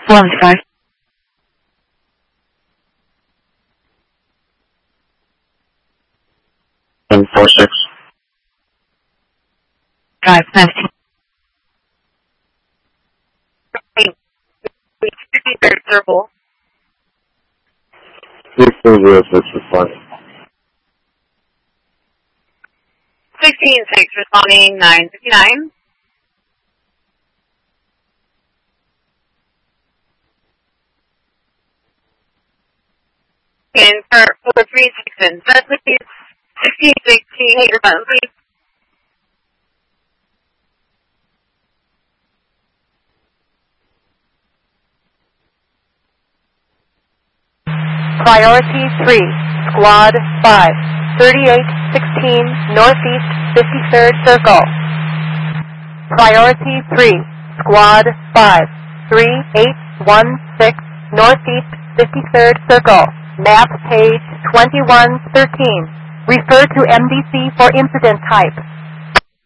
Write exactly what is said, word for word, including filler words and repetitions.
One five. One four six. Drive nineteen. Third circle. Six four zero six responding. Sixteen six responding nine fifty nine. And for four three six and seven, please. Sixteen sixteen, hit your button, please. Priority three, Squad five, thirty-eight sixteen Northeast fifty-third Circle. Priority three, Squad five, three eight one six Northeast fifty-third Circle. Map page twenty-one thirteen. Refer to M D C for incident type.